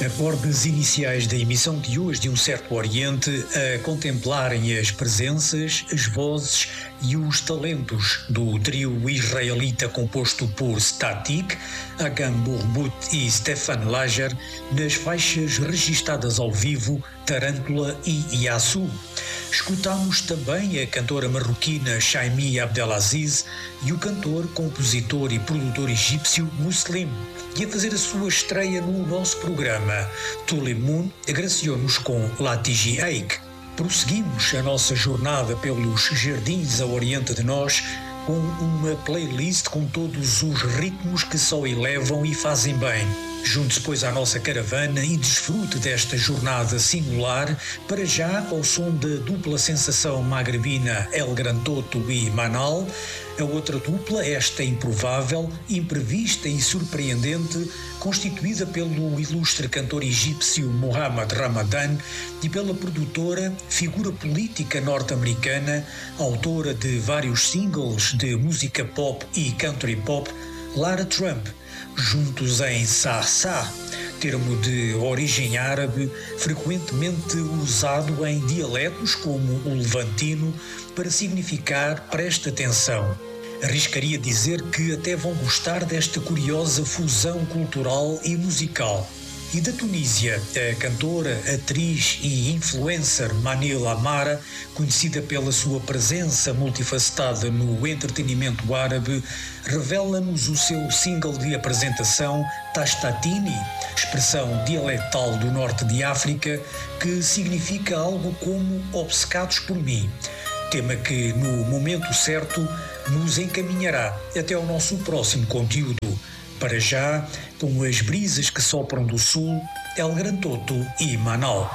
Acordes iniciais da emissão de hoje de Um Certo Oriente a contemplarem as presenças, as vozes e os talentos do trio israelita composto por Static, Agam Bourbout e Stefan Lager nas faixas registadas ao vivo Tarântula e Yassou. Escutámos também a cantora marroquina Chaimi Abdelaziz e o cantor, compositor e produtor egípcio Muslim. E a fazer a sua estreia no nosso programa, Tulemoon agraciou-nos com Latiji Eik. Prosseguimos a nossa jornada pelos jardins a oriente de nós com uma playlist com todos os ritmos que só elevam e fazem bem. Junte-se, pois, à nossa caravana e desfrute desta jornada singular, para já ao som da dupla sensação magrebina El Gran Toto e Manal, a outra dupla, esta improvável, imprevista e surpreendente, constituída pelo ilustre cantor egípcio Mohamed Ramadan e pela produtora, figura política norte-americana, autora de vários singles de música pop e country pop, Lara Trump, juntos em Sa-Sa, termo de origem árabe frequentemente usado em dialetos como o levantino para significar presta atenção. Arriscaria dizer que até vão gostar desta curiosa fusão cultural e musical. E da Tunísia, a cantora, atriz e influencer Manil Amara, conhecida pela sua presença multifacetada no entretenimento árabe, revela-nos o seu single de apresentação Tastatini, expressão dialetal do norte de África, que significa algo como obcecados por mim. Tema que, no momento certo, nos encaminhará até ao nosso próximo conteúdo. Para já, com as brisas que sopram do sul, El Gran Toto e Manal.